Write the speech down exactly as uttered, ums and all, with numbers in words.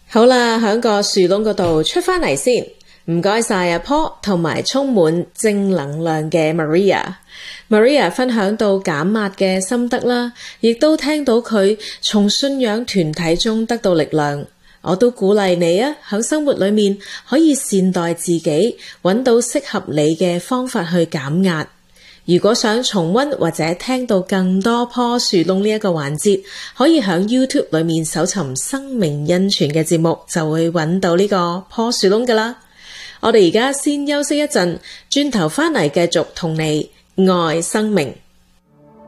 好啦，喺個樹窿嗰度出返嚟先，唔該晒阿 Paul 同埋充滿正能量嘅 Maria。Maria 分享到減壓嘅心得啦，亦都聽到佢從信仰團體中得到力量。我都鼓勵你啊，喺生活裏面可以善待自己，揾到適合你嘅方法去減壓。如果想重溫或者聽到更多棵樹窿呢一個環節，可以喺 YouTube 裏面搜尋生命恩泉嘅節目，就會揾到呢個棵樹窿噶啦。我哋而家先休息一陣，轉頭返嚟繼續同你愛生命。